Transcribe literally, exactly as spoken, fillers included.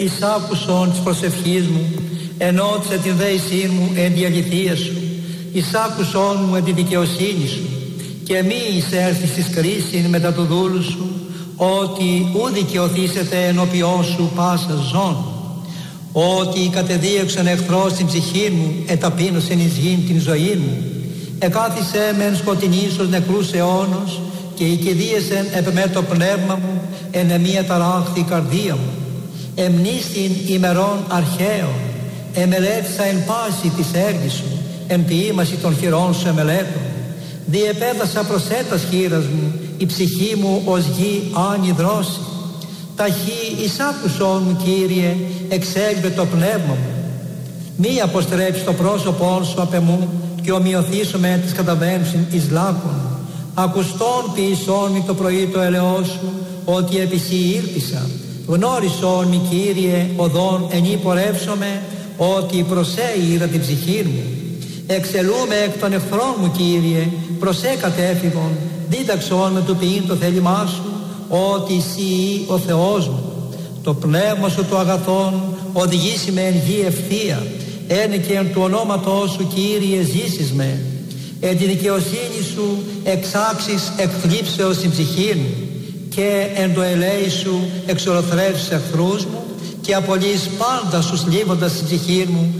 εισάκουσον της προσευχής μου, ενώτισε την δέησή μου εν τη αληθεία σου, εισάκουσον μου εν τη δικαιοσύνη σου, και μη εισέρθεις της κρίσης μετά του δούλου σου, ότι ου δικαιωθήσετε ενώπιόν σου πάσα ζών. Ότι κατεδίωξαν εχθρός την ψυχή μου, εταπείνωσεν εις γην την ζωή μου. Εκάθισε μεν σκοτεινής ως νεκρούς αιώνος, και οικεδίεσεν επ' με το πνεύμα μου, εν εμία ταράχθη η καρδία μου. Εμνίστην ημερών αρχαίων, εμελέτησα εν πάση της έργης σου, εν ποίημαση των χειρών σου εμελέτων. Διεπέδασα προσέτας χείρας μου, η ψυχή μου ως γη άνη δρόση. Ταχύ εισάκουσόν μου, Κύριε, εξέλβε το πνεύμα μου. Μη αποστρέψει το πρόσωπόν σου απ' εμού, και ομοιωθήσουμε τις καταβαίνουσιν εις λάκων. Ακουστόν ποιησόν μη το πρωί το ελαιό σου, ότι επί σοι ήλπισα. Γνώρισόν μη, Κύριε, οδόν ενή πορεύσομαι, ότι προσέ ήρα την ψυχή μου. Εξελούμε εκ των εχθρών μου, Κύριε, προσέ κατέφυγον, δίδαξόν με του ποιήν το θέλημά σου, ότι εσύ ο Θεός μου. Το πνεύμα σου το αγαθόν οδηγήσει με εν γη ευθεία, ένε και εν του ονόματός σου, Κύριε, ζήσεις με. Εν τη δικαιοσύνη σου εξάξεις εκθλίψεως την ψυχή μου, και εν το ελέη σου εξολοθρεύσεις εχθρούς μου, και απολύεις πάντα σου σλίβοντας την ψυχή μου